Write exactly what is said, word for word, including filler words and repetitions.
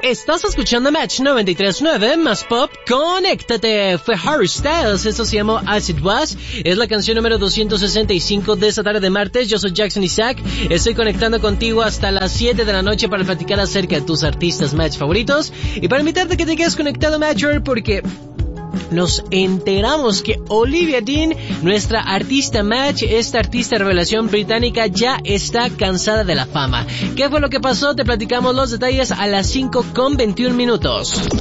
Estás escuchando Match noventa y tres punto nueve más pop. Conéctate. Fue Harry Styles. Esto se llamó As It Was. Es la canción número doscientos sesenta y cinco de esta tarde de martes. Yo soy Jackson Isaac. Estoy conectando contigo hasta las siete de la noche para platicar acerca de tus artistas Match favoritos y para invitarte a que te quedes conectado, Matcher, porque nos enteramos que Olivia Dean, nuestra artista Match, esta artista revelación británica, ya está cansada de la fama. ¿Qué fue lo que pasó? Te platicamos los detalles a las cinco con veintiún minutos.